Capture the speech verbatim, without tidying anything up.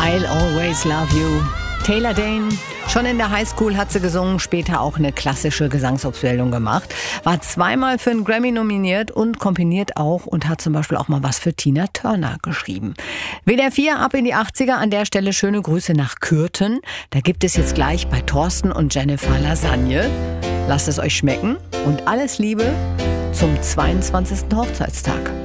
I'll Always Love You. Taylor Dayne. Schon in der Highschool hat sie gesungen, später auch eine klassische Gesangsausbildung gemacht. War zweimal für einen Grammy nominiert und komponiert auch und hat zum Beispiel auch mal was für Tina Turner geschrieben. W D R vier ab in die achtziger. An der Stelle schöne Grüße nach Kürten. Da gibt es jetzt gleich bei Thorsten und Jennifer Lasagne. Lasst es euch schmecken und alles Liebe zum zweiundzwanzigsten Hochzeitstag.